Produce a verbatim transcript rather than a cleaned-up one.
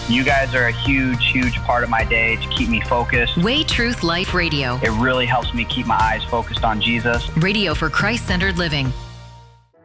You guys are a huge, huge part of my day to keep me focused. Way Truth Life Radio. It really helps me keep my eyes focused on Jesus. Radio for Christ-centered living.